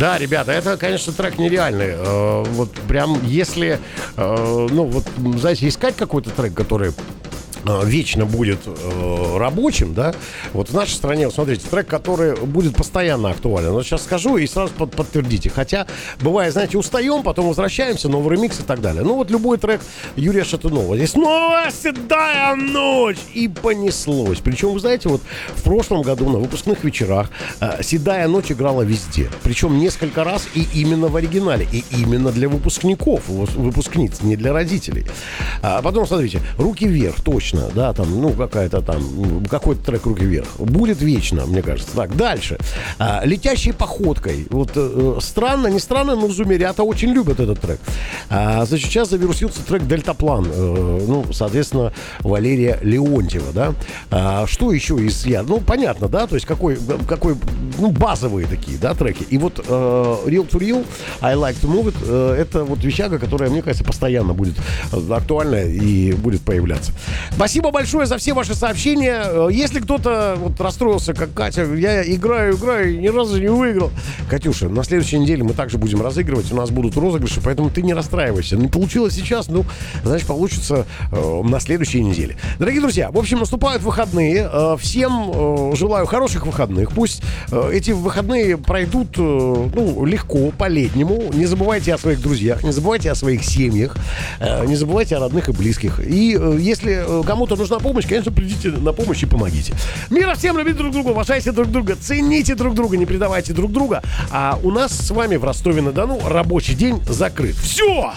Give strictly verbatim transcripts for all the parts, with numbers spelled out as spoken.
Да, ребята, это, конечно, трек нереальный. Э, вот прям если, э, ну вот, знаете, искать какой-то трек, который вечно будет э, рабочим, да, вот в нашей стране, вот смотрите, трек, который будет постоянно актуален. Вот сейчас скажу и сразу под, подтвердите. Хотя, бывает, знаете, устаем, потом возвращаемся, новый ремикс и так далее. Ну, вот любой трек Юрия Шатунова. Здесь снова седая ночь! И понеслось. Причем, вы знаете, вот в прошлом году на выпускных вечерах э, седая ночь играла везде. Причем несколько раз и именно в оригинале. И именно для выпускников, выпускниц, не для родителей. А потом, смотрите, руки вверх, точно. Да, там, ну, какая-то там, какой-то трек «Руки вверх». Будет вечно, мне кажется. Так, дальше. А, «Летящей походкой». Вот э, странно, не странно, но зумерята очень любят этот трек. А, значит, сейчас завирусился трек «Дельтаплан». Э, ну, соответственно, Валерия Леонтьева, да. А, что еще из я? Ну, понятно, да, то есть какой, какой, ну, базовые такие, да, треки. И вот э, «Real to Real», «I Like to Move It» э, это вот вещага, которая, мне кажется, постоянно будет актуальна и будет появляться. Спасибо большое за все ваши сообщения. Если кто-то вот расстроился, как Катя, я играю, играю и ни разу не выиграл. Катюша, на следующей неделе мы также будем разыгрывать. У нас будут розыгрыши, поэтому ты не расстраивайся. Не получилось сейчас, ну, значит, получится э, на следующей неделе. Дорогие друзья, в общем, наступают выходные. Э, всем э, желаю хороших выходных. Пусть э, эти выходные пройдут, э, ну, легко, по-летнему. Не забывайте о своих друзьях, не забывайте о своих семьях, э, не забывайте о родных и близких. И э, если э, кому-то нужна помощь, конечно, придите на помощь и помогите. Мира всем, любите друг друга, уважайте друг друга, цените друг друга, не предавайте друг друга. А у нас с вами в Ростове-на-Дону рабочий день закрыт. Все!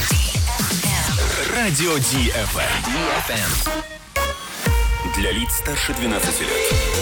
Радио ди эф эм. Для лиц старше двенадцати лет.